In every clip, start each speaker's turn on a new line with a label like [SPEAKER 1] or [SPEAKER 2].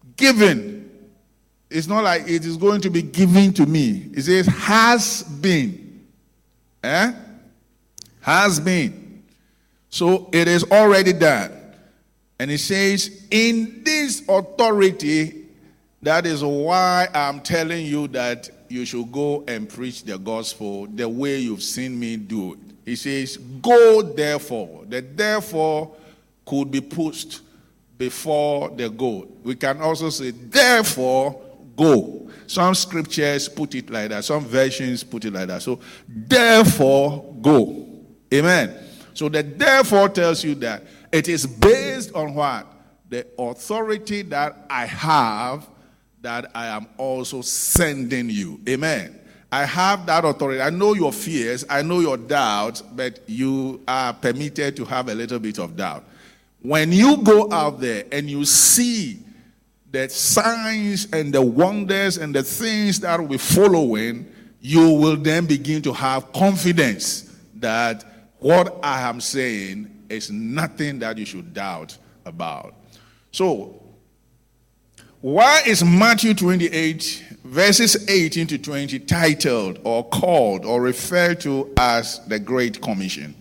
[SPEAKER 1] Given. It's not like it is going to be given to me. It says has been. Has been. So it is already done. And it says, in this authority, that is why I'm telling you that you should go and preach the gospel the way you've seen me do it. He says, go therefore. The therefore could be pushed before the go. We can also say, therefore, go. Some scriptures put it like that. Some versions put it like that. So, therefore, go. Amen. So, the therefore tells you that it is based on what? The authority that I have, that I am also sending you. Amen. I have that authority. I know your fears. I know your doubts, but you are permitted to have a little bit of doubt. When you go out there and you see the signs and the wonders and the things that will be following, you will then begin to have confidence that what I am saying is nothing that you should doubt about. So, why is Matthew 28, verses 18 to 20 titled or called or referred to as the Great Commission?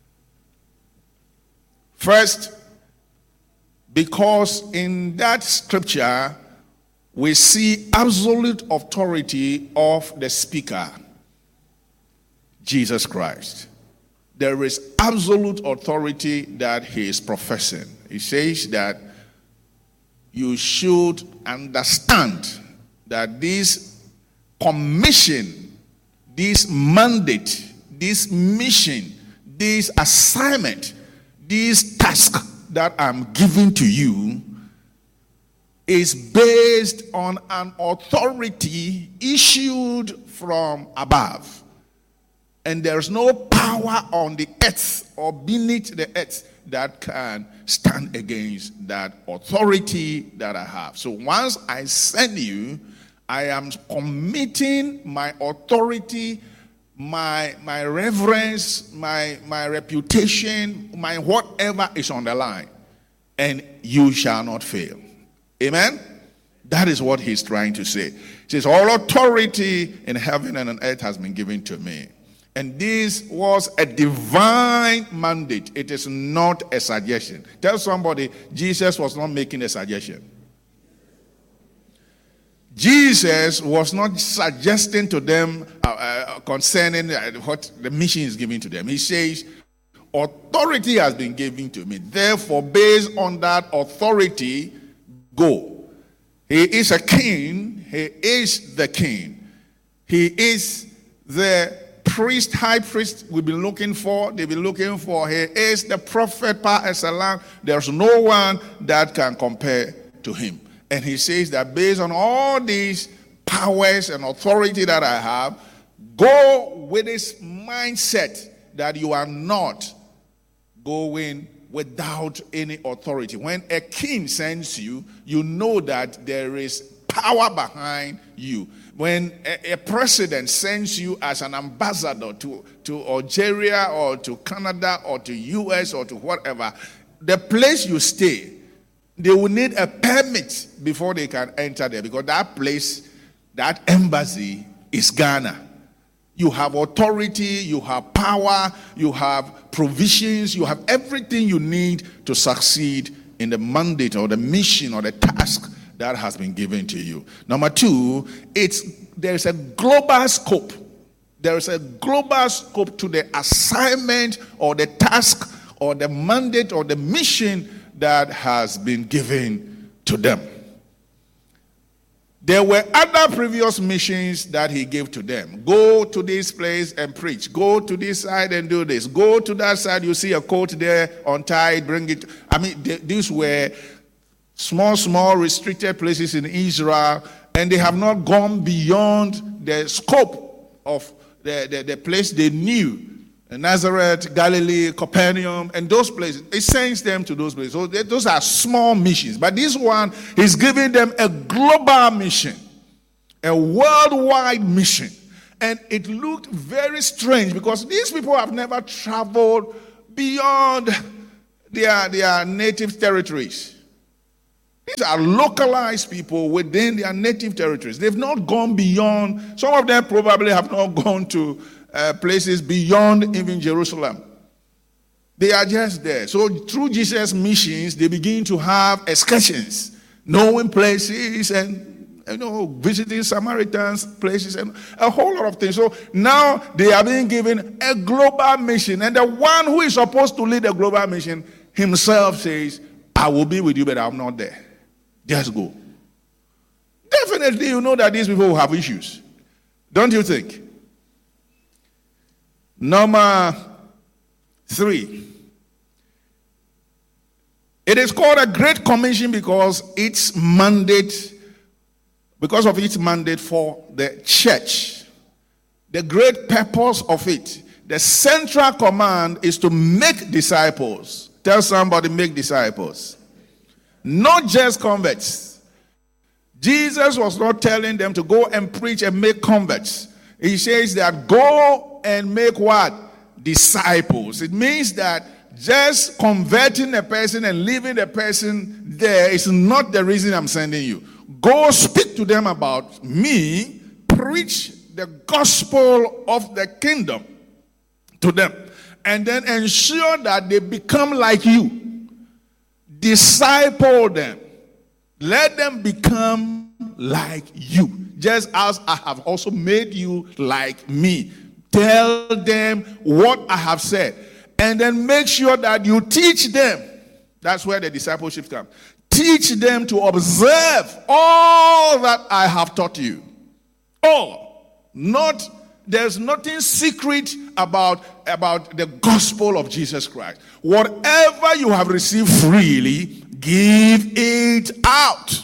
[SPEAKER 1] First, because in that scripture, we see absolute authority of the speaker, Jesus Christ. There is absolute authority that he is professing. He says that you should understand that this commission, this mandate, this mission, this assignment, this task that I'm giving to you is based on an authority issued from above. And there's no power on the earth or beneath the earth that can stand against that authority that I have. So once I send you, I am committing my authority, my reverence, my reputation, my whatever is on the line. And you shall not fail. Amen? That is what he's trying to say. He says, all authority in heaven and on earth has been given to me. And this was a divine mandate. It is not a suggestion. Tell somebody, Jesus was not making a suggestion. Jesus was not suggesting to them concerning what the mission is giving to them. He says, authority has been given to me. Therefore, based on that authority, go. He is a king. He is the king. He is the priest, high priest we've been looking for. They've been looking for. He is the prophet par excellence. There's no one that can compare to him. And he says that based on all these powers and authority that I have, go with this mindset that you are not going without any authority. When a king sends you, you know that there is power behind you. When a president sends you as an ambassador to Algeria or to Canada or to US or to whatever, the place you stay, they will need a permit before they can enter there, because that place, that embassy is Ghana. You have authority, you have power, you have provisions, you have everything you need to succeed in the mandate or the mission or the task that has been given to you. Number two, there's a global scope. There is a global scope to the assignment or the task or the mandate or the mission that has been given to them. There were other previous missions that he gave to them. Go to this place and preach. Go to this side and do this. Go to that side, you see a coat there untied, bring it. I mean, these were small, restricted places in Israel, and they have not gone beyond the scope of the place they knew. Nazareth, Galilee, Capernaum, and those places. It sends them to those places. So those are small missions. But this one is giving them a global mission, a worldwide mission. And it looked very strange because these people have never traveled beyond their native territories. These are localized people within their native territories. They've not gone beyond. Some of them probably have not gone to places beyond even Jerusalem. They are just there. So through Jesus' missions, they begin to have excursions, knowing places and visiting Samaritans, places, and a whole lot of things. So now they are being given a global mission. And the one who is supposed to lead the global mission himself says, I will be with you, but I'm not there. Just go. Definitely you know that these people will have issues. Don't you think? Number 3. It is called a Great Commission because of its mandate for the church. The great purpose of it, the central command is to make disciples. Tell somebody, make disciples. Not just converts. Jesus was not telling them to go and preach and make converts. He says that go and make what? Disciples. It means that just converting a person and leaving the person there is not the reason I'm sending you. Go speak to them about me, preach the gospel of the kingdom to them, and then ensure that they become like you. Disciple them. Let them become like you, just as I have also made you like me. Tell them what I have said, and then make sure that you teach them. That's where the discipleship comes. Teach them to observe all that I have taught you. All. There's nothing secret about the gospel of Jesus Christ. Whatever you have received freely, give it out.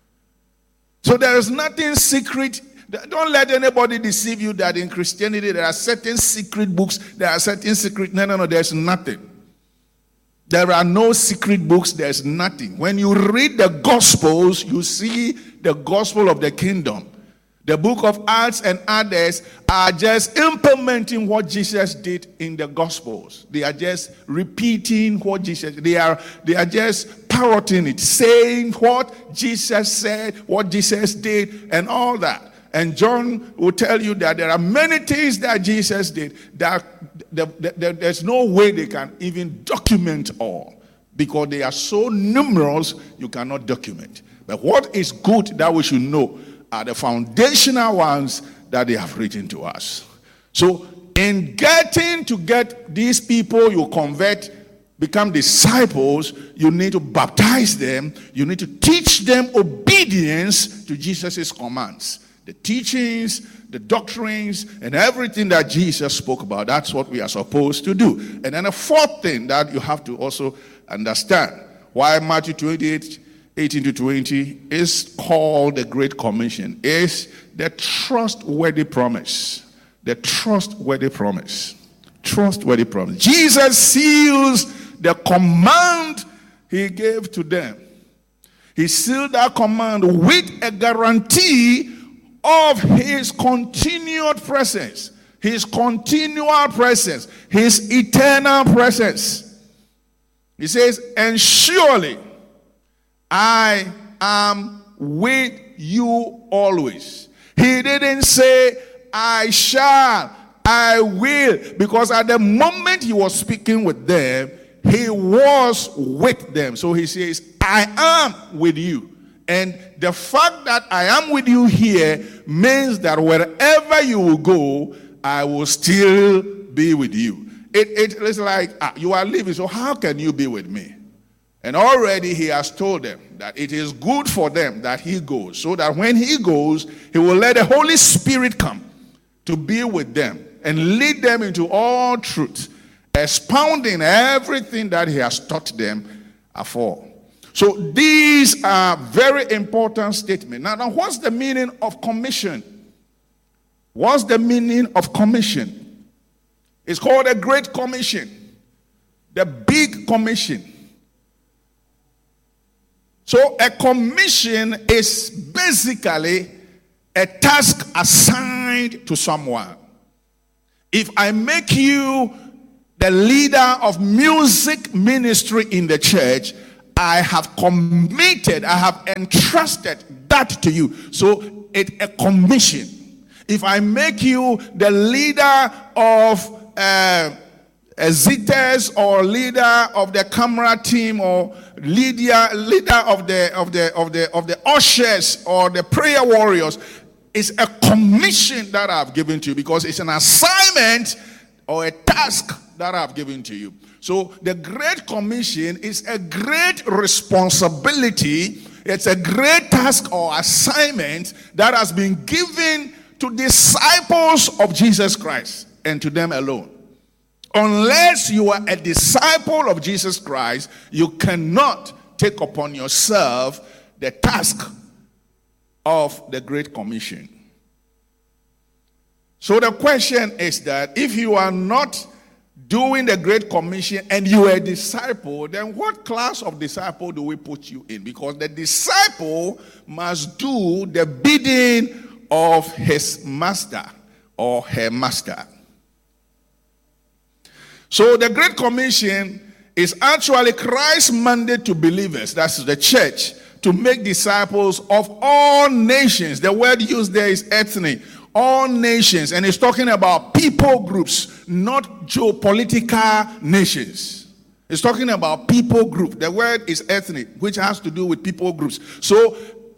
[SPEAKER 1] So there is nothing secret. Don't let anybody deceive you that in Christianity there are certain secret books, there are certain secret. No, there's nothing. There are no secret books, there's nothing. When you read the Gospels, you see the gospel of the kingdom. The book of Acts and others are just implementing what Jesus did in the Gospels. They are just repeating what Jesus, they are just parroting it, saying what Jesus said, what Jesus did, and all that. And John will tell you that there are many things that Jesus did that there's no way they can even document all, because they are so numerous you cannot document. But what is good that we should know are the foundational ones that they have written to us. So in getting to get these people you convert, become disciples, you need to baptize them. You need to teach them obedience to Jesus' commands. The teachings, the doctrines, and everything that Jesus spoke about. That's what we are supposed to do. And then a fourth thing that you have to also understand why Matthew 28, 18 to 20 is called the Great Commission is the trustworthy promise. The trustworthy promise. Trustworthy promise. Jesus seals the command he gave to them. He sealed that command with a guarantee of his continued presence, his continual presence, his eternal presence. He says, and surely I am with you always. He didn't say, I shall, I will, because at the moment he was speaking with them, he was with them. So he says, I am with you. And the fact that I am with you here means that wherever you will go, I will still be with you. It's like, you are leaving, so how can you be with me? And already he has told them that it is good for them that he goes, so that when he goes, he will let the Holy Spirit come to be with them and lead them into all truth, expounding everything that he has taught them afore. So these are very important statements. Now, what's the meaning of commission? What's the meaning of commission? It's called a Great Commission, the Big Commission. So a commission is basically a task assigned to someone. If I make you the leader of music ministry in the church, I have committed, I have entrusted that to you. So it's a commission. If I make you the leader of Zitters, or leader of the camera team, or leader of the ushers, or the prayer warriors, it's a commission that I've given to you, because it's an assignment or a task that I've given to you. So the Great Commission is a great responsibility. It's a great task or assignment that has been given to disciples of Jesus Christ, and to them alone. Unless you are a disciple of Jesus Christ, you cannot take upon yourself the task of the Great Commission. So the question is that if you are not doing the Great Commission and you are a disciple, then what class of disciple do we put you in? Because the disciple must do the bidding of his master or her master. So the Great Commission is actually Christ's mandate to believers, that's the church, to make disciples of all nations. The word used there is ethnic, all nations, and it's talking about people groups, not geopolitical nations. It's talking about people group. The word is ethnic, which has to do with people groups. So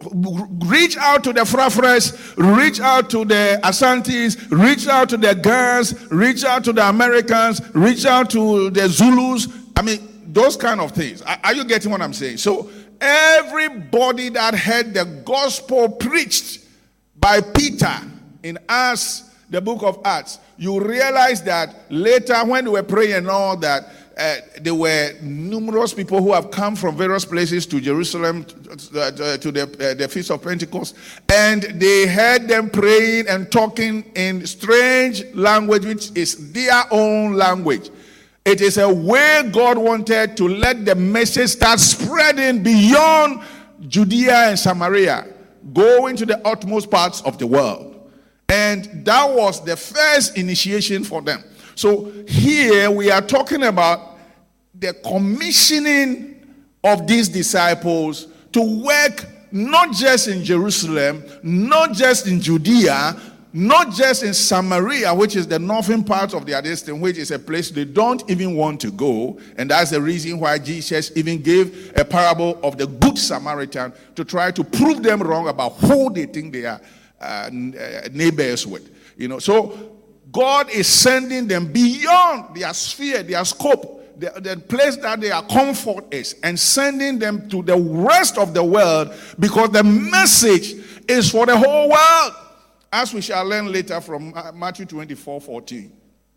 [SPEAKER 1] reach out to the Frafres, reach out to the Asantis, reach out to the Gans, reach out to the Americans, reach out to the Zulus. I mean, those kind of things. Are you getting what I'm saying? So everybody that heard the gospel preached by Peter in Acts, the book of Acts, you realize that later when they were praying and all that, there were numerous people who have come from various places to Jerusalem to the Feast of Pentecost, and they heard them praying and talking in strange language, which is their own language. It is a way God wanted to let the message start spreading beyond Judea and Samaria, going to the utmost parts of the world. And that was the first initiation for them. So here we are talking about the commissioning of these disciples to work not just in Jerusalem, not just in Judea, not just in Samaria, which is the northern part of the distance, which is a place they don't even want to go. And that's the reason why Jesus even gave a parable of the Good Samaritan to try to prove them wrong about who they think they are neighbors with. So God is sending them beyond their sphere, their scope, the place that their comfort is, and sending them to the rest of the world, because the message is for the whole world, as we shall learn later from Matthew 24:14.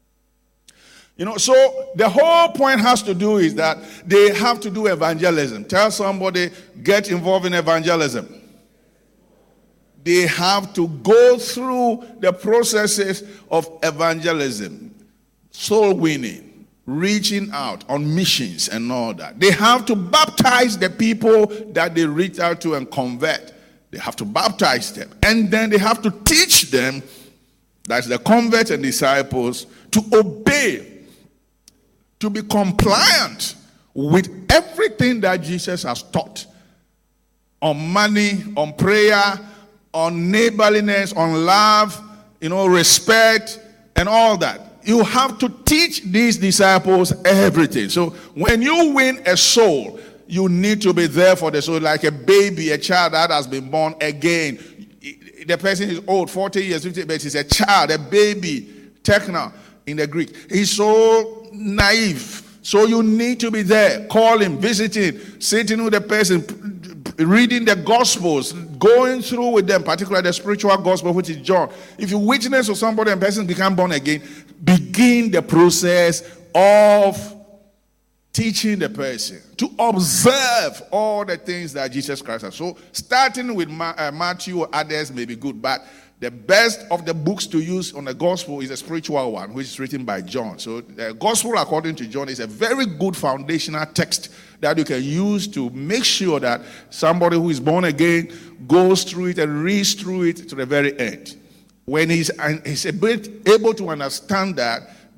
[SPEAKER 1] So the whole point has to do is that they have to do evangelism. Tell somebody, get involved in evangelism. They have to go through the processes of evangelism, soul winning, reaching out on missions and all that. They have to baptize the people that they reach out to and convert. They have to baptize them. And then they have to teach them, that's the converts and disciples, to obey, to be compliant with everything that Jesus has taught on money, on prayer, on neighborliness, on love, respect, and all that. You have to teach these disciples everything. So when you win a soul, you need to be there for the soul, like a baby, a child that has been born again. The person is old, 40 years, 50, but he's a child, a baby, techna in the Greek. He's so naive. So you need to be there. Call him, visit him, sitting with the person, reading the Gospels, going through with them, particularly the spiritual Gospel, which is John. If you witness to somebody and person become born again, begin the process of teaching the person to observe all the things that Jesus Christ has. So starting with Matthew or others may be good, but the best of the books to use on the gospel is a spiritual one, which is written by John. So the gospel according to John is a very good foundational text that you can use to make sure that somebody who is born again goes through it and reads through it to the very end. When he's able to understand that,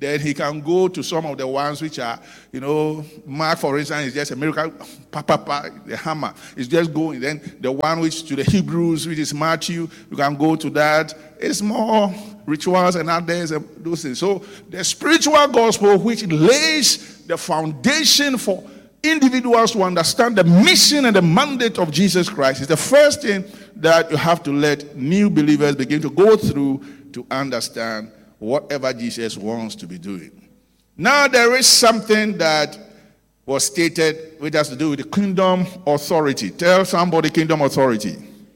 [SPEAKER 1] then he can go to some of the ones which are, Mark, for instance, is just a miracle. The hammer is just going. Then the one which to the Hebrews, which is Matthew, you can go to that. It's more rituals and others and those things. So the spiritual gospel, which lays the foundation for individuals to understand the mission and the mandate of Jesus Christ, is the first thing that you have to let new believers begin to go through to understand whatever Jesus wants to be doing. Now there is something that was stated which has to do with the kingdom authority. Tell somebody kingdom authority.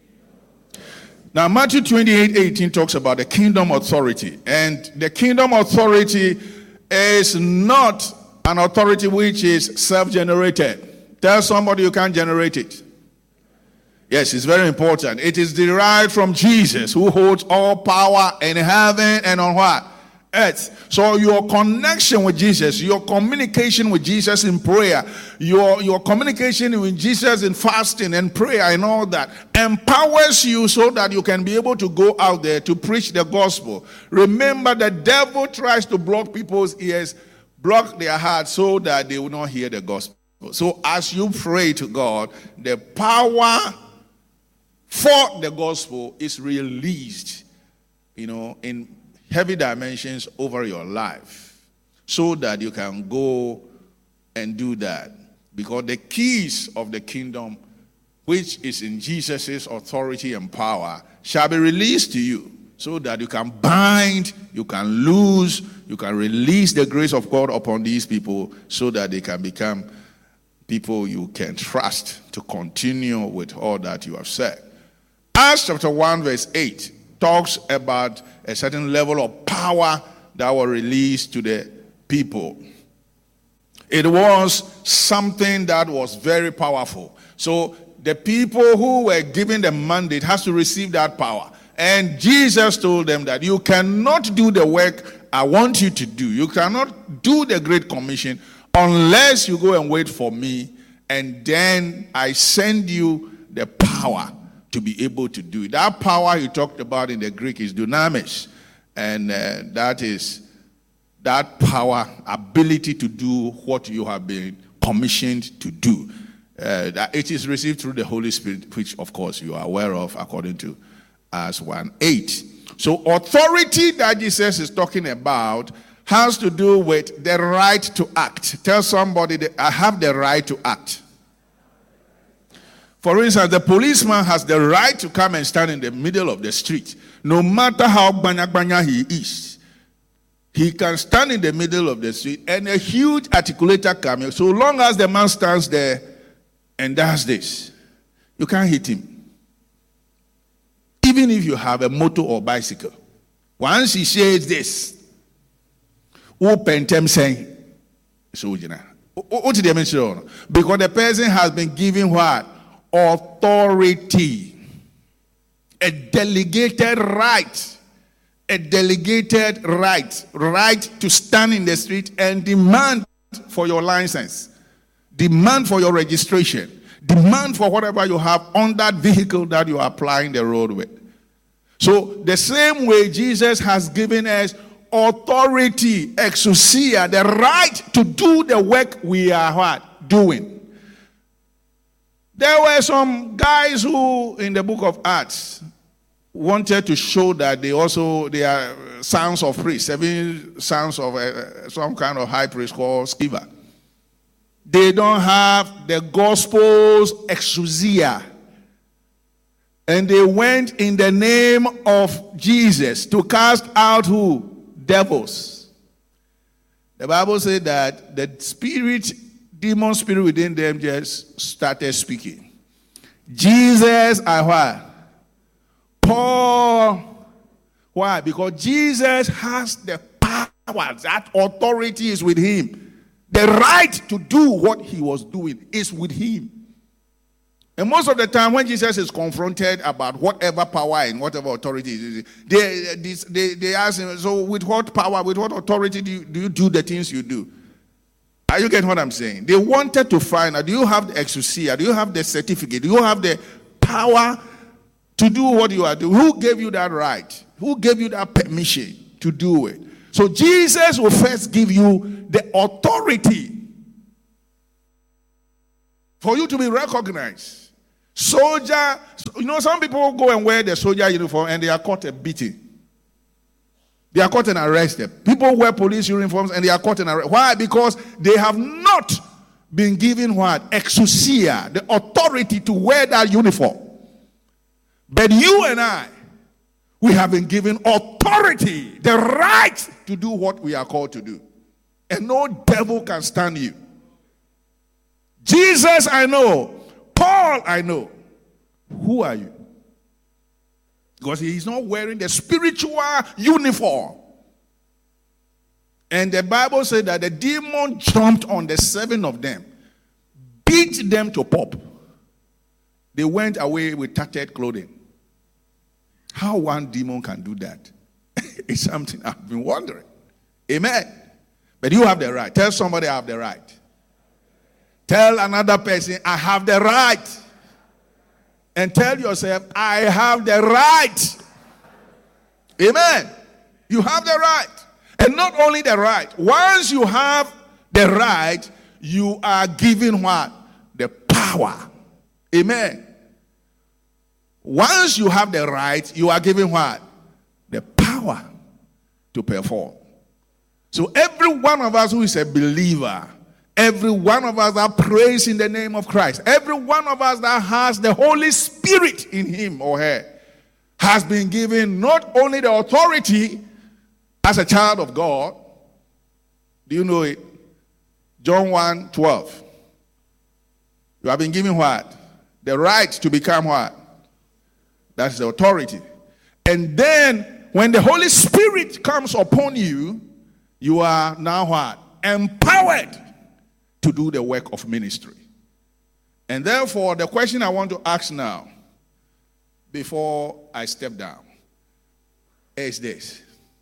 [SPEAKER 1] Now Matthew 28:18 talks about the kingdom authority. And the kingdom authority is not an authority which is self-generated. Tell somebody you can't generate it. Yes, it's very important. It is derived from Jesus, who holds all power in heaven and on what? Earth. So your connection with Jesus, your communication with Jesus in prayer, your communication with Jesus in fasting and prayer and all that empowers you so that you can be able to go out there to preach the gospel. Remember, the devil tries to block people's ears, block their hearts so that they will not hear the gospel. So as you pray to God, the power for the gospel is released, in heavy dimensions over your life, so that you can go and do that. Because the keys of the kingdom, which is in Jesus' authority and power, shall be released to you, so that you can bind, you can loose, you can release the grace of God upon these people, so that they can become people you can trust to continue with all that you have said. Acts chapter 1 verse 8 talks about a certain level of power that was released to the people. It was something that was very powerful. So the people who were given the mandate has to receive that power. And Jesus told them that you cannot do the work I want you to do. You cannot do the Great Commission unless you go and wait for me, and then I send you the power to be able to do it. That power he talked about in the Greek is dunamis, and that is that power, ability to do what you have been commissioned to do. That it is received through the Holy Spirit, which of course you are aware of according to Acts 1:8. So authority that Jesus is talking about has to do with the right to act. Tell somebody that I have the right to act. For instance, the policeman has the right to come and stand in the middle of the street. No matter how banya he is, he can stand in the middle of the street and a huge articulator comes. So long as the man stands there and does this, you can't hit him. Even if you have a motor or bicycle. Once he says this, open saying, so what did they mention? Because the person has been given what? Authority, a delegated right, right to stand in the street and demand for your license, demand for your registration, demand for whatever you have on that vehicle that you are applying the road with. So the same way Jesus has given us authority, exousia, the right to do the work we are doing. There were some guys who, in the book of Acts, wanted to show that they are sons of priests, 7 sons of some kind of high priest called Sceva. They don't have the gospel's exousia. And they went in the name of Jesus to cast out who? Devils. The Bible said that the demon spirit within them just started speaking. Jesus, I what? Paul. Why? Because Jesus has the power. That authority is with him. The right to do what he was doing is with him. And most of the time when Jesus is confronted about whatever power and whatever authority, they ask him, so with what power, with what authority do you do the things you do? Are you getting what I'm saying? They wanted to find out, do you have the exousia? Do you have the certificate? Do you have the power to do what you are doing? Who gave you that right? Who gave you that permission to do it? So Jesus will first give you the authority for you to be recognized. Soldier, some people go and wear the soldier uniform and they are caught and beaten. They are caught and arrested. People wear police uniforms and they are caught and arrested. Why? Because they have not been given what? Exousia, the authority to wear that uniform. But you and I, we have been given authority, the right to do what we are called to do. And no devil can stand you. Jesus, I know. Paul, I know. Who are you? Because he is not wearing the spiritual uniform. And the Bible said that the demon jumped on the 7 of them, beat them to pulp. They went away with tattered clothing. How one demon can do that is something I've been wondering. Amen. But you have the right. Tell somebody I have the right. Tell another person I have the right. And tell yourself I have the right. Amen. You have the right. And not only the right. Once you have the right, you are given what? The power. Amen. Once you have the right, you are given what? The power to perform. So every one of us who is a believer, every one of us that prays in the name of Christ, every one of us that has the Holy Spirit in him or her, has been given not only the authority as a child of God. Do you know it? John 1:12. You have been given what? The right to become what? That's the authority. And then when the Holy Spirit comes upon you, you are now what? Empowered to do the work of ministry. And therefore, the question I want to ask now, before I step down, is this.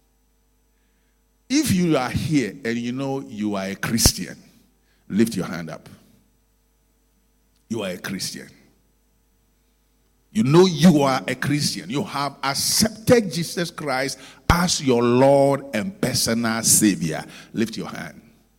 [SPEAKER 1] If you are here and you know you are a Christian, lift your hand up. You are a Christian. You know you are a Christian. You have accepted Jesus Christ as your Lord and personal Savior. Lift your hand.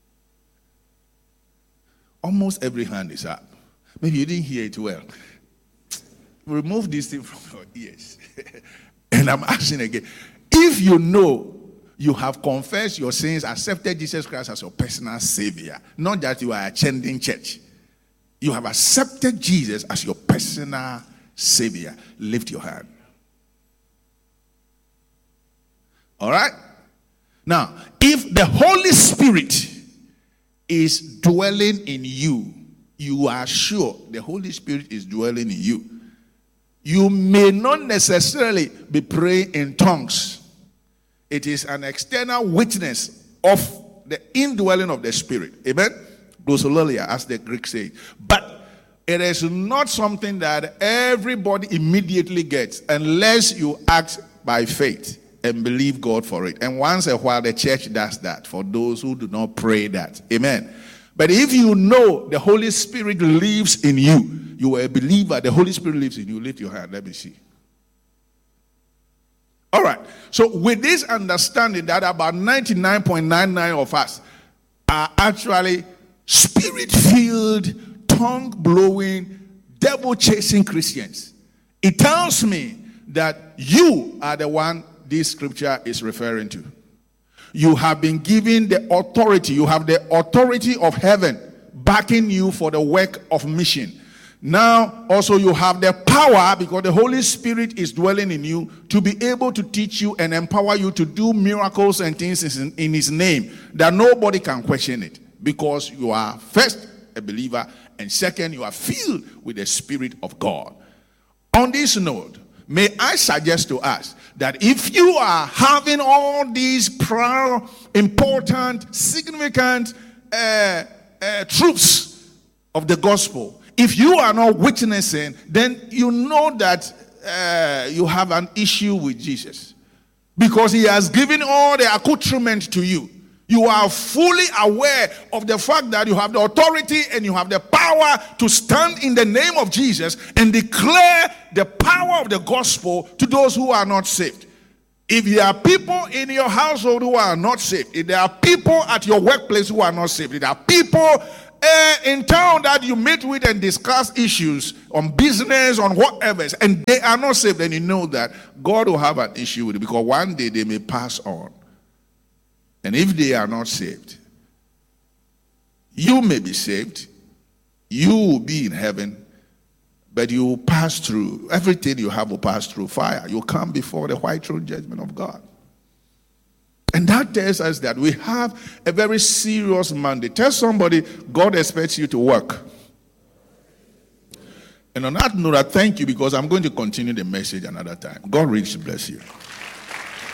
[SPEAKER 1] Almost every hand is up. Maybe you didn't hear it well. Remove this thing from your ears. And I'm asking again. If you know you have confessed your sins, accepted Jesus Christ as your personal Savior, not that you are attending church, you have accepted Jesus as your personal Savior, lift your hand. All right? Now, if the Holy Spirit is dwelling in you, you are sure the Holy Spirit is dwelling in you. You may not necessarily be praying in tongues. It is an external witness of the indwelling of the Spirit. Amen? Glossolalia, as the Greek say. But it is not something that everybody immediately gets unless you act by faith and believe God for it. And once in a while, the church does that for those who do not pray that. Amen. But if you know the Holy Spirit lives in you, you are a believer, the Holy Spirit lives in you, lift your hand. Let me see. All right. So with this understanding that about 99.99% of us are actually spirit-filled, tongue-blowing, devil-chasing Christians, it tells me that you are the one this scripture is referring to. You have been given the authority. You have the authority of heaven backing you for the work of mission. Now, also you have the power, because the Holy Spirit is dwelling in you, to be able to teach you and empower you to do miracles and things in His name, that nobody can question it, because you are first a believer, and second, you are filled with the Spirit of God. On this note, may I suggest to us that if you are having all these proud, important, significant truths of the gospel, if you are not witnessing, then you know that you have an issue with Jesus, because He has given all the accoutrement to you. You are fully aware of the fact that you have the authority and you have the power to stand in the name of Jesus and declare the power of the gospel to those who are not saved. If there are people in your household who are not saved, if there are people at your workplace who are not saved, if there are people in town that you meet with and discuss issues on business, on whatever, and they are not saved, then you know that God will have an issue with it, because one day they may pass on. And if they are not saved, you may be saved, you will be in heaven, but you will pass through, everything you have will pass through fire. You'll come before the white throne judgment of God. And that tells us that we have a very serious mandate. Tell somebody, God expects you to work. And on that note, I thank you, because I'm going to continue the message another time. God richly bless you.